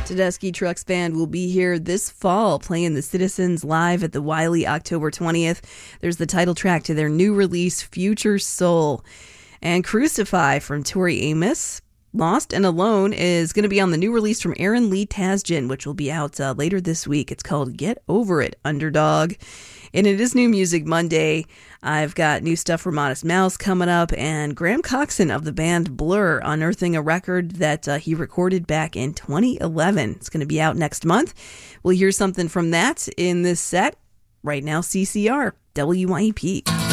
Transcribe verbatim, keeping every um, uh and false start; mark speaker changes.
Speaker 1: Tedeschi Trucks Band will be here this fall playing the Citizens live at the Wiley October twentieth. There's the title track to their new release, Future Soul. And Crucify from Tori Amos, Lost and Alone, is going to be on the new release from Aaron Lee Tasjan, which will be out uh, later this week. It's called Get Over It, Underdog. And it is New Music Monday. I've got new stuff from Modest Mouse coming up, and Graham Coxon of the band Blur unearthing a record that uh, he recorded back in twenty eleven. It's going to be out next month. We'll hear something from that in this set. Right now, C C R, W I E P.